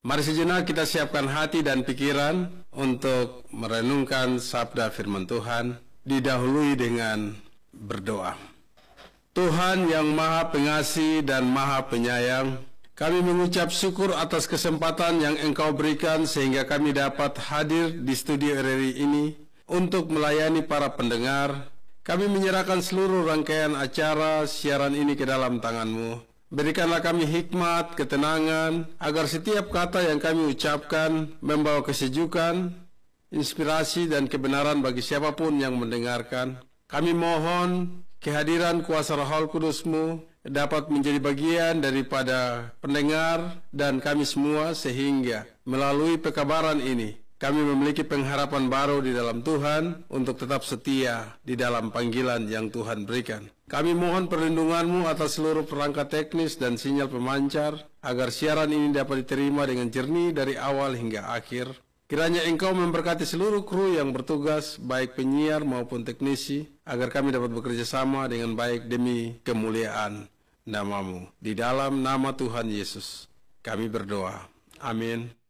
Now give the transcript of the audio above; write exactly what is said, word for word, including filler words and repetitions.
Mari sejenak kita siapkan hati dan pikiran untuk merenungkan sabda firman Tuhan, didahului dengan berdoa. Tuhan yang Maha Pengasih dan Maha Penyayang, kami mengucap syukur atas kesempatan yang Engkau berikan sehingga kami dapat hadir di studio R R I ini untuk melayani para pendengar. Kami menyerahkan seluruh rangkaian acara siaran ini ke dalam tangan-Mu. Berikanlah kami hikmat, ketenangan, agar setiap kata yang kami ucapkan membawa kesejukan, inspirasi, dan kebenaran bagi siapapun yang mendengarkan. Kami mohon kehadiran kuasa Roh Kudus-Mu dapat menjadi bagian daripada pendengar dan kami semua, sehingga melalui pekabaran ini, kami memiliki pengharapan baru di dalam Tuhan untuk tetap setia di dalam panggilan yang Tuhan berikan. Kami mohon perlindungan-Mu atas seluruh perangkat teknis dan sinyal pemancar, agar siaran ini dapat diterima dengan jernih dari awal hingga akhir. Kiranya Engkau memberkati seluruh kru yang bertugas, baik penyiar maupun teknisi, agar kami dapat bekerja sama dengan baik demi kemuliaan nama-Mu. Di dalam nama Tuhan Yesus, kami berdoa. Amin.